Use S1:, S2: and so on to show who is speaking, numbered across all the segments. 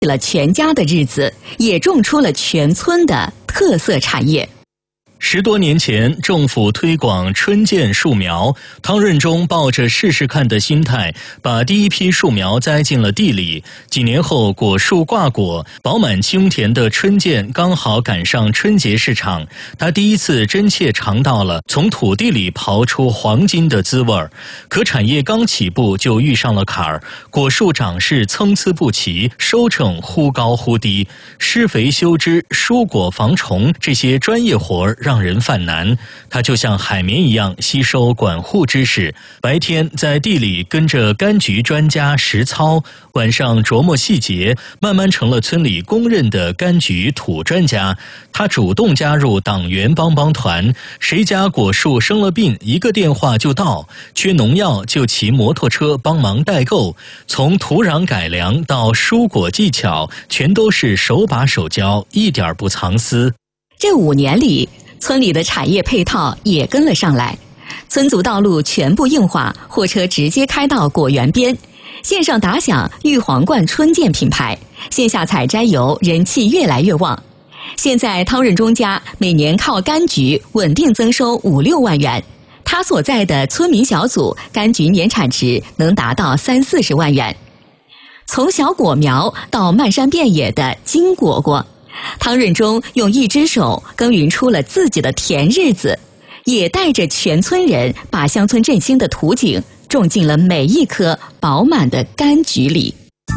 S1: 了全家的日子，也种出了全村的特色产业。
S2: 10多年前，政府推广春见树苗，汤润中抱着试试看的心态，把第一批树苗栽进了地里。几年后，果树挂果，饱满清甜的春见刚好赶上春节市场。他第一次真切尝到了从土地里刨出黄金的滋味儿。可产业刚起步就遇上了坎儿，果树长势参差不齐，收成忽高忽低，施肥修枝、疏果防虫这些专业活儿让人犯难。他就像海绵一样吸收管护知识，白天在地里跟着柑橘专家实操，晚上琢磨细节，慢慢成了村里公认的柑橘土专家。他主动加入党员帮帮团，谁家果树生了病，一个电话就到，缺农药就骑摩托车帮忙代购，从土壤改良到疏果技巧，全都是手把手教，一点不藏私。
S1: 这5年里，村里的产业配套也跟了上来，村组道路全部硬化，货车直接开到果园边，线上打响玉皇冠春见品牌，线下采摘油人气越来越旺。现在汤润中家每年靠柑橘稳定增收5、6万元，他所在的村民小组柑橘年产值能达到30、40万元。从小果苗到漫山遍野的金果果，汤润中用一只手耕耘出了自己的甜日子，也带着全村人把乡村振兴的图景种进了每一颗饱满的柑橘里。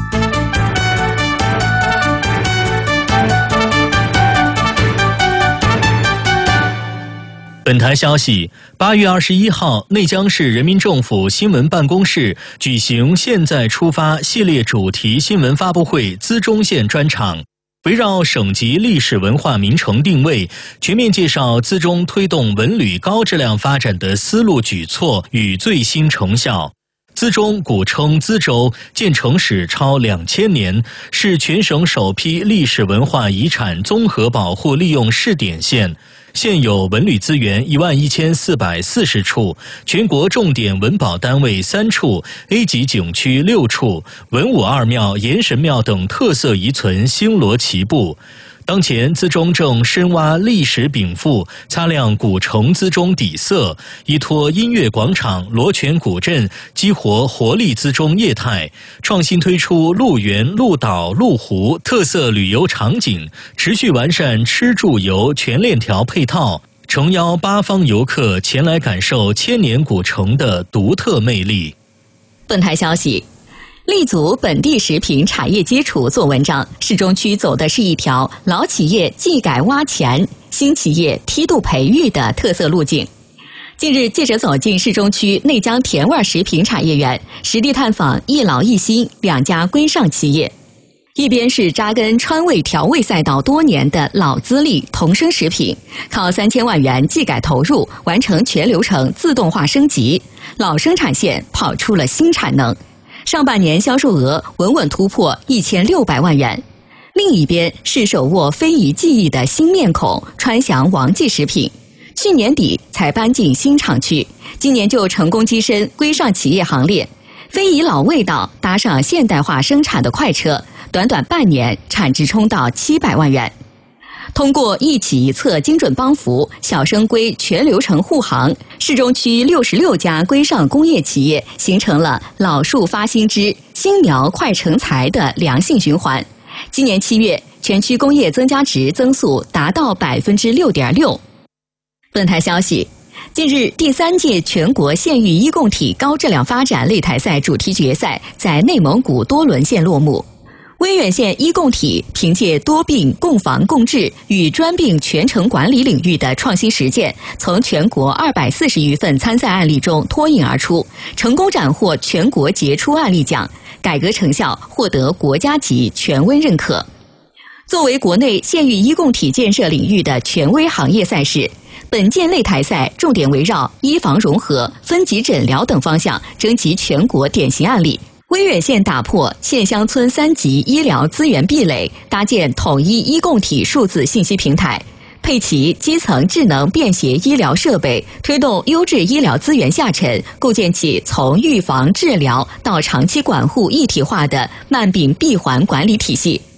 S2: 本台消息，8月21号，内江市人民政府新闻办公室举行现在出发系列主题新闻发布会资中县专场，围绕省级历史文化名城定位，全面介绍资中推动文旅高质量发展的思路举措与最新成效。资中古称资州，建成史超2000年，是全省首批历史文化遗产综合保护利用试点县。现有文旅资源11440处，全国重点文保单位3处 ，A 级景区6处，文武二庙、岩神庙等特色遗存星罗棋布。当前资中正深挖历史禀赋，擦亮古城资中底色，依托音乐广场、罗泉古镇，激活活力资中业态，创新推出鹿园、鹿岛、鹿湖特色旅游场景，持续完善吃住游全链条配套，诚邀8方游客前来感受千年古城的独特魅力。
S1: 本台消息，立足本地食品产业基础做文章，市中区走的是一条老企业技改挖潜、新企业梯度培育的特色路径。近日，记者走进市中区内江甜味食品产业园，实地探访一老一新2家规上企业。一边是扎根川味调味赛道多年的老资历同生食品，靠3000万元技改投入，完成全流程自动化升级，老生产线跑出了新产能。上半年销售额稳稳突破1600万元。另一边是手握非遗技艺的新面孔川祥王记食品，去年底才搬进新厂区，今年就成功跻身规上企业行列。非遗老味道搭上现代化生产的快车，短短半年产值冲到700万元。通过一企一策精准帮扶，小生规全流程护航，市中区66家规上工业企业形成了老树发新枝、新苗快成材的良性循环。今年7月，全区工业增加值增速达到6.6%。本台消息，近日第3届全国县域一共体高质量发展擂台赛主题决赛在内蒙古多伦县落幕。威远县一共体凭借多病共防共治与专病全程管理领域的创新实践，从全国240余份参赛案例中脱颖而出，成功斩获全国杰出案例奖，改革成效获得国家级权威认可。作为国内县域一共体建设领域的权威行业赛事，本届擂台赛重点围绕医防融合、分级诊疗等方向征集全国典型案例。威远县打破县乡村3级医疗资源壁垒，搭建统一一共体数字信息平台，配齐基层智能便携医疗设备，推动优质医疗资源下沉，构建起从预防治疗到长期管护一体化的慢病闭环管理体系。